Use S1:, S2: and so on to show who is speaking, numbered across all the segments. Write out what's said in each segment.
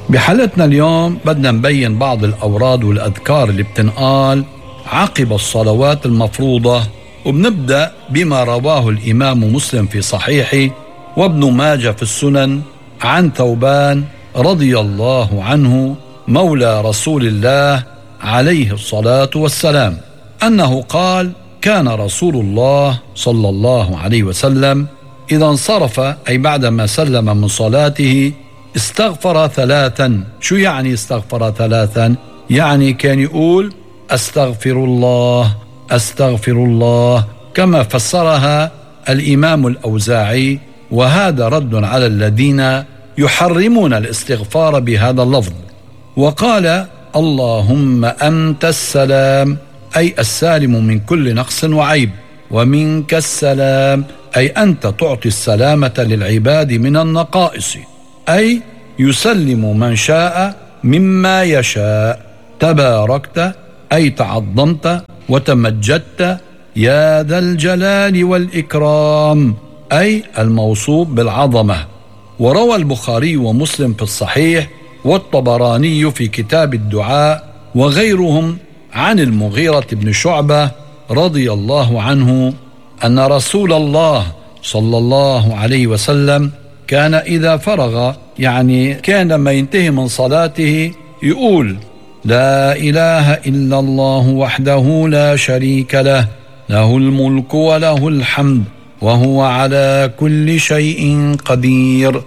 S1: بحلقتنا اليوم بدنا نبين بعض الأوراد والأذكار اللي بتنقال عقب الصلوات المفروضة، وبنبدأ بما رواه الإمام مسلم في صحيحه وابن ماجه في السنن عن ثوبان رضي الله عنه مولى رسول الله عليه الصلاة والسلام أنه قال: كان رسول الله صلى الله عليه وسلم إذا انصرف، أي بعدما سلم من صلاته، استغفر ثلاثا. شو يعني استغفر ثلاثا؟ يعني كان يقول أستغفر الله أستغفر الله، كما فسرها الإمام الأوزاعي، وهذا رد على الذين يحرمون الاستغفار بهذا اللفظ. وقال: اللهم أنت السلام، أي السالم من كل نقص وعيب، ومنك السلام، أي أنت تعطي السلامة للعباد من النقائص، أي يسلم من شاء مما يشاء. تباركت، أي تعظمت وتمجدت يا ذا الجلال والإكرام، أي الموصوف بالعظمة. وروى البخاري ومسلم في الصحيح والطبراني في كتاب الدعاء وغيرهم عن المغيرة بن شعبة رضي الله عنه أن رسول الله صلى الله عليه وسلم كان إذا فرغ، يعني كان لما ينتهي من صلاته، يقول: لا إله إلا الله وحده لا شريك له، له الملك وله الحمد وهو على كل شيء قدير،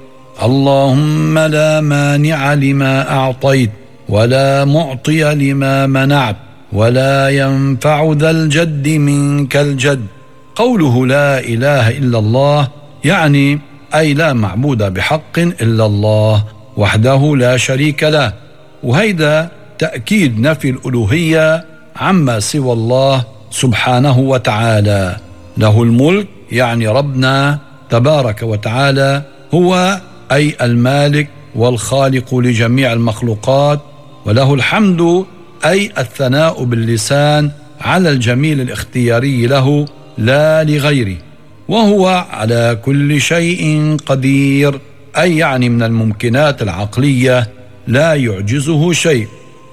S1: اللهم لا مانع لما أعطيت ولا معطي لما منعت ولا ينفع ذا الجد منك الجد. قوله لا إله إلا الله يعني أي لا معبود بحق إلا الله وحده لا شريك له، وهيدا تأكيد نفي الألوهية عما سوى الله سبحانه وتعالى. له الملك يعني ربنا تبارك وتعالى هو أي المالك والخالق لجميع المخلوقات، وله الحمد أي الثناء باللسان على الجميل الاختياري له لا لغيره، وهو على كل شيء قدير، أي يعني من الممكنات العقلية لا يعجزه شيء.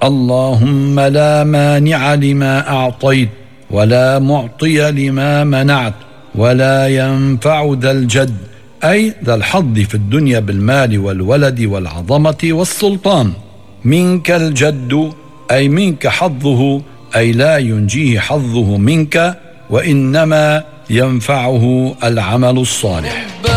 S1: اللهم لا مانع لما أعطيت ولا معطي لما منعت ولا ينفع ذا الجد، أي ذا الحظ في الدنيا بالمال والولد والعظمة والسلطان. منك الجد أي منك حظه، أي لا ينجيه حظه منك، وإنما ينفعه العمل الصالح.